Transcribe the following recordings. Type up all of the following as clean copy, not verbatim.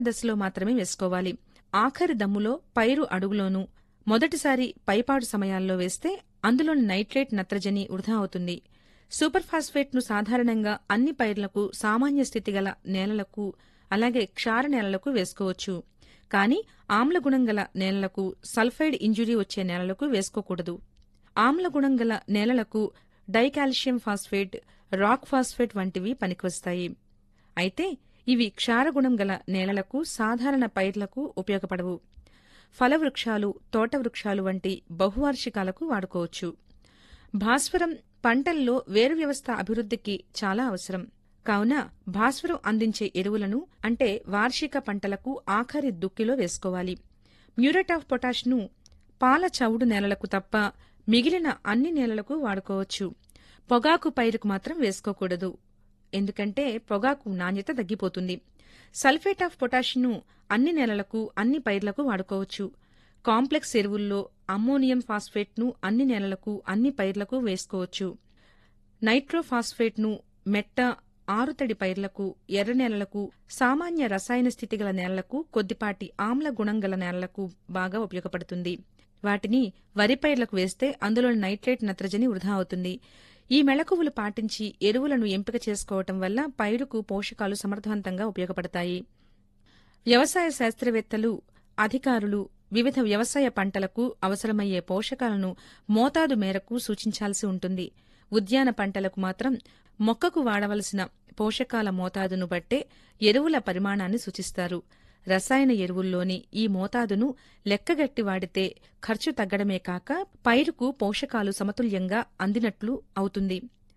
దశలో మాత్రమే వేసుకోవాలి. ఆఖరి దమ్ములో పైరు అడుగులోనూ మొదటిసారి పైపాడు సమయాల్లో వేస్తే అందులోని నైట్రేట్ నత్రజని వృధా అవుతుంది. సూపర్ ఫాస్ఫేట్ను సాధారణంగా అన్ని పైర్లకు, సామాన్య స్థితిగల నేలలకు, అలాగే క్షార నేలలకు వేసుకోవచ్చు. కానీ ఆమ్లగుణం గల నేలలకు, సల్ఫైడ్ ఇంజురీ వచ్చే నేలలకు వేసుకోకూడదు. ఆమ్లగుణం గల నేలలకు డైకాల్షియం ఫాస్ఫేట్, రాక్ ఫాస్ఫేట్ వంటివి పనికివస్తాయి. అయితే ఇవి క్షారగుణం గల నేలలకు, సాధారణ పైర్లకు ఉపయోగపడవు. ఫలవృక్షాలు, తోట వృక్షాలు వంటి బహువార్షికాలకు వాడుకోవచ్చు. భాస్వరం పంటల్లో వేరు వ్యవస్థ అభివృద్ధికి చాలా అవసరం. కావున భాస్వరం అందించే ఎరువులను అంటే వార్షిక పంటలకు ఆఖరి దుక్కిలో వేసుకోవాలి. మ్యూరేట్ ఆఫ్ పొటాష్ను పాల చవుడు నేలలకు తప్ప మిగిలిన అన్ని నేలలకు వాడుకోవచ్చు. పొగాకు పైరుకు మాత్రం వేసుకోకూడదు, ఎందుకంటే పొగాకు నాణ్యత తగ్గిపోతుంది. సల్ఫేట్ ఆఫ్ పొటాష్ను అన్ని నేలలకు, అన్ని పైర్లకు వాడుకోవచ్చు. కాంప్లెక్స్ ఎరువుల్లో అమ్మోనియం ఫాస్ఫేట్ను అన్ని నేలలకు, అన్ని పైర్లకు వేసుకోవచ్చు. నైట్రోఫాస్ఫేట్ను మెట్ట, ఆరుతడి పైర్లకు, ఎర్ర నేలలకు, సామాన్య రసాయన స్థితి గల నేలలకు, కొద్దిపాటి ఆమ్ల గుణం గల నేలలకు బాగా ఉపయోగపడుతుంది. వాటిని వరి పైర్లకు వేస్తే అందులోని నైట్రేట్ నత్రజని వృధా అవుతుంది. ఈ మెళకువలు పాటించి ఎరువులను ఎంపిక చేసుకోవటం వల్ల పైరుకు పోషకాలు సమర్థవంతంగా ఉపయోగపడతాయి. వ్యవసాయ శాస్త్రవేత్తలు, అధికారులు వివిధ వ్యవసాయ పంటలకు అవసరమయ్యే పోషకాలను మోతాదు మేరకు సూచించాల్సి ఉంటుంది. ఉద్యాన పంటలకు మాత్రం మొక్కకు వాడవలసిన పోషకాల మోతాదును బట్టే ఎరువుల పరిమాణాన్ని సూచిస్తారు. రసాయన ఎరువుల్లోని ఈ మోతాదును లెక్కగట్టి వాడితే ఖర్చు తగ్గడమే కాక పైరుకు పోషకాలు సమతుల్యంగా అందినట్లు అవుతుంది.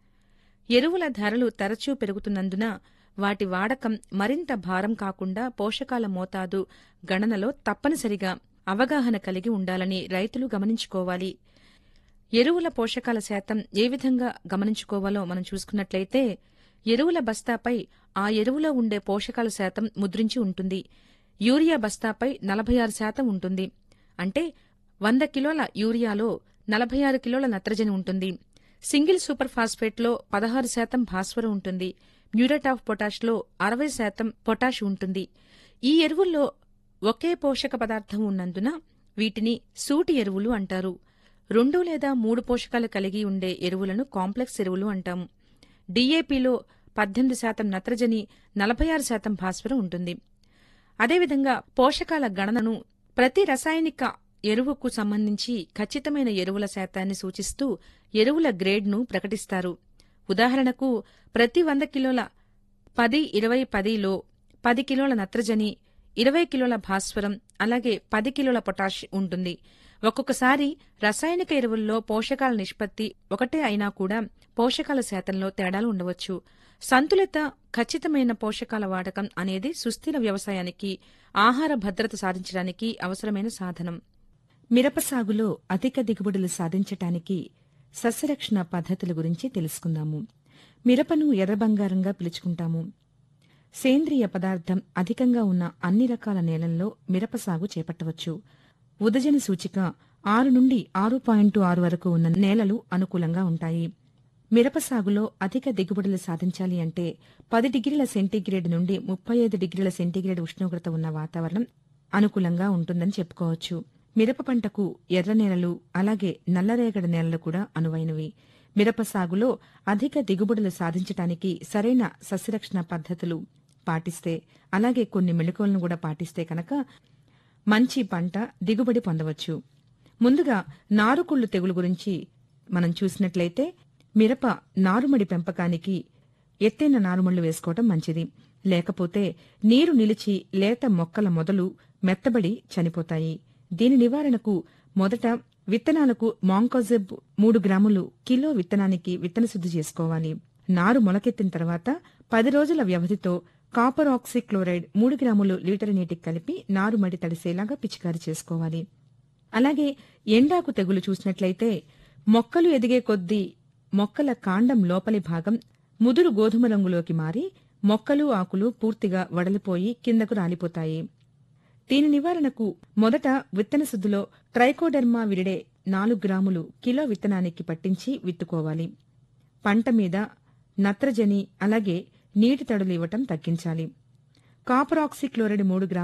ఎరువుల ధరలు తరచూ పెరుగుతున్నందున వాటి వాడకం మరింత భారం కాకుండా పోషకాల మోతాదు గణనలో తప్పనిసరిగా అవగాహన కలిగి ఉండాలని రైతులు గమనించుకోవాలి. ఎరువుల పోషకాల శాతం ఏ విధంగా గమనించుకోవాలో మనం చూసుకున్నట్లయితే, ఎరువుల బస్తాపై ఆ ఎరువులో ఉండే పోషకాల శాతం ముద్రించి ఉంటుంది. యూరియా బస్తాపై 46% ఉంటుంది. అంటే 100 కిలోల యూరియాలో 46 కిలోల నత్రజని ఉంటుంది. సింగిల్ సూపర్ ఫాస్ఫేట్లో 16% భాస్వరం ఉంటుంది. మ్యూరేట్ ఆఫ్ పొటాష్లో 60% పొటాష్ ఉంటుంది. ఈ ఎరువుల్లో ఒకే పోషక పదార్థం ఉన్నందున వీటిని సూటి ఎరువులు అంటారు. 2 లేదా 3 పోషకాలు కలిగి ఉండే ఎరువులను కాంప్లెక్స్ ఎరువులు అంటాము. డీఏపీలో 18% నత్రజని, 46% భాస్వరం ఉంటుంది. అదేవిధంగా పోషకాల గణనను ప్రతి రసాయనిక ఎరువుకు సంబంధించి ఖచ్చితమైన ఎరువుల శాతాన్ని సూచిస్తూ ఎరువుల గ్రేడ్ను ప్రకటిస్తారు. ఉదాహరణకు ప్రతి 100 కిలోల 10-20-10లో 10 కిలోల నత్రజని, 20 కిలోల భాస్వరం, అలాగే 10 కిలోల పొటాష్ ఉంటుంది. ఒక్కొక్కసారి రసాయనిక ఎరువుల్లో పోషకాల నిష్పత్తి ఒకటే అయినా కూడా పోషకాల శాతంలో తేడాలు ఉండవచ్చు. సంతులిత, ఖచ్చితమైన పోషకాల వాడకం అనేది సుస్థిర వ్యవసాయానికి, ఆహార భద్రత సాధించడానికి అవసరమైన సాధనం. మిరప సాగులో అధిక దిగుబడులు సాధించటానికి సస్యరక్షణ పద్ధతుల గురించి తెలుసుకుందాము. మిరపను ఎర్రబంగారంగా పిలుచుకుంటాము. సేంద్రియ పదార్థం అధికంగా ఉన్న అన్ని రకాల నేలల్లో మిరప సాగు చేపట్టవచ్చు. ఉదజని సూచిక 6 నుండి 6.6 వరకు ఉన్న నేలలు అనుకూలంగా ఉంటాయి. మిరప సాగులో అధిక దిగుబడులు సాధించాలి అంటే 10 డిగ్రీల సెంటీగ్రేడ్ నుండి 35 డిగ్రీల సెంటీగ్రేడ్ ఉష్ణోగ్రత ఉన్న వాతావరణం అనుకూలంగా ఉంటుందని చెప్పుకోవచ్చు. మిరప పంటకు ఎర్ర నేలలు, అలాగే నల్లరేగడి నేలలు కూడా అనువైనవి. మిరప సాగులో అధిక దిగుబడులు సాధించటానికి సరైన సస్యరక్షణ పద్ధతులు పాటిస్తే, అలాగే కొన్ని మెళకువలను కూడా పాటిస్తే కనుక మంచి పంట దిగుబడి పొందవచ్చు. ముందుగా నారుకుళ్ళు తెగులు గురించి మనం చూసినట్లయితే, మిరప నారుమడి పెంపకానికి ఎత్తైన నారుమళ్లు వేసుకోవటం మంచిది. లేకపోతే నీరు నిలిచి లేత మొక్కల మొదలు మెత్తబడి చనిపోతాయి. దీని నివారణకు మొదట విత్తనాలకు మాంకోజెబ్ 3 గ్రాములు కిలో విత్తనానికి విత్తన శుద్ధి చేసుకోవాలి. నారు మొలకెత్తిన తర్వాత 10 రోజుల వ్యవధితో కాపర్ ఆక్సీక్లోరైడ్ 3 గ్రాములు లీటర్ నీటికి కలిపి నారుమడి తడిసేలాగా పిచికారీ చేసుకోవాలి. అలాగే ఎండాకు తెగులు చూసినట్లయితే, మొక్కలు ఎదిగే కొద్దీ మొక్కల కాండం లోపలి భాగం ముదురు గోధుమ రంగులోకి మారి మొక్కలు, ఆకులు పూర్తిగా వడలిపోయి కిందకు రాలిపోతాయి. దీని నివారణకు మొదట విత్తన శుద్ధిలో ట్రైకోడెర్మా విరిడే 4 గ్రాములు కిలో విత్తనానికి పట్టించి విత్తుకోవాలి. పంట మీద నత్రజని, అలాగే నీటి తడులు ఇవ్వటం తగ్గించాలి. కాపర్ ఆక్సీక్లోరైడ్ 3 గ్రాములు